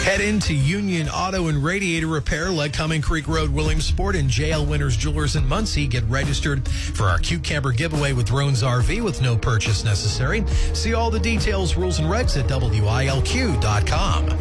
Head into Union Auto and Radiator Repair, Leadcommon Creek Road, Williamsport, and JL Winters Jewelers in Muncie. Get registered for our Cute Camper giveaway with Roan's RV with no purchase necessary. See all the details, rules, and regs at WILQ.com.